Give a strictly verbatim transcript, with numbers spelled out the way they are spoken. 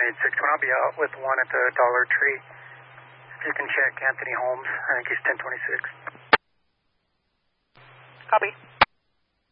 eight six one. I'll be out with one at the Dollar Tree. If you can check Anthony Holmes, I think he's ten twenty-six. Copy.